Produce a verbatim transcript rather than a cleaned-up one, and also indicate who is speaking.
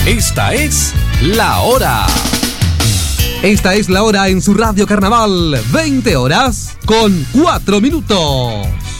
Speaker 1: Esta es La Hora.
Speaker 2: Esta es La Hora en su Radio Carnaval, veinte horas con cuatro minutos.